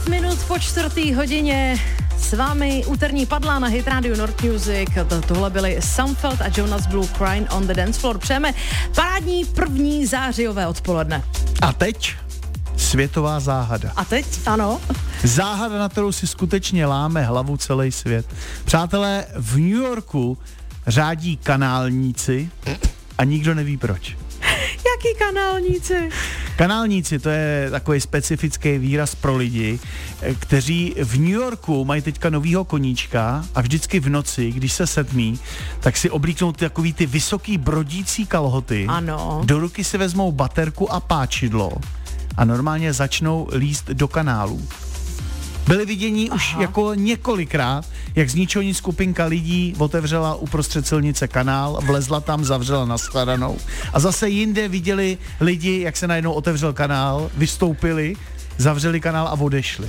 minut po 4:00 s vámi úterní padlá na Hit Radio North Music. Tohle byli Sumfeld a Jonas Blue, Crying on the Dance Floor. Přejeme parádní 1. zářijové odpoledne. A teď světová záhada. A teď, ano. Záhada, na kterou si skutečně láme hlavu celý svět. Přátelé, v New Yorku řádí kanálníci a nikdo neví proč. Jaký kanálníci? Kanálníci, to je takový specifický výraz pro lidi, kteří v New Yorku mají teďka novýho koníčka a vždycky v noci, když se setmí, tak si oblíknou takový ty vysoký brodící kalhoty. Ano. Do ruky si vezmou baterku a páčidlo a normálně začnou líst do kanálů. Byli vidění už jako několikrát, jak z ničeho nic skupinka lidí otevřela uprostřed silnice kanál, vlezla tam, zavřela nashledanou. A zase jinde viděli lidi, jak se najednou otevřel kanál, vystoupili, zavřeli kanál a odešli.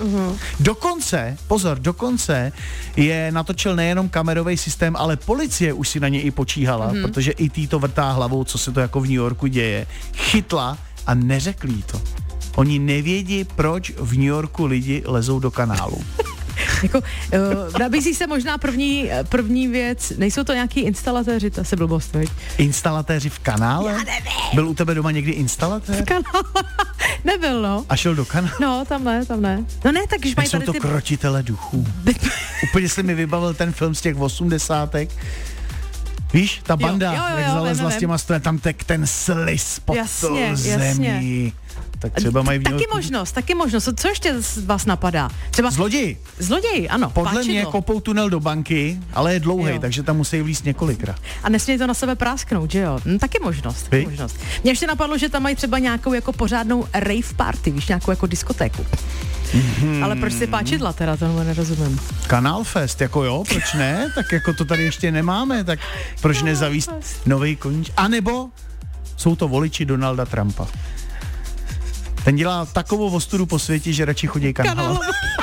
Dokonce je natočil nejenom kamerový systém, ale policie už si na ně i počíhala, protože i tý to vrtá hlavou, co se to jako v New Yorku děje. Chytla a neřekli jí to. Oni nevědí, proč v New Yorku lidi lezou do kanálu. Jako, nabízí se možná první věc, nejsou to nějaký instalatéři, to se blbost, veď? Instalatéři v kanále? Já nevím. Byl u tebe doma někdy instalatér? V kanále? Nebyl, no. A šel do kanálu? No, tam ne. No ne, tak když mají tady jsou to krotitele duchů. Úplně se mi vybavil ten film z těch 80. Víš, ta banda, jak zalezla s těma strojem, tam ten sliz pod tou zemí. Tak třeba mají Taky možnost. Co ještě vás napadá? Třeba Zloději, ano. Podle mě kopou tunel do banky, ale je dlouhý, takže tam musí vlízt několikrát. A nesmějí to na sebe prásknout, že jo? Taky možnost. Mně ještě napadlo, že tam mají třeba nějakou jako pořádnou rave party, víš, nějakou jako diskotéku. Ale proč si páčidla teda, tomu nerozumím. Kanál Fest, jako jo, proč ne? Tak jako to tady ještě nemáme, tak proč nezavíst nový koníč? A nebo jsou to voliči Donalda Trumpa. Ten dělá takovou ostudu po světě, že radši chodí kanálem.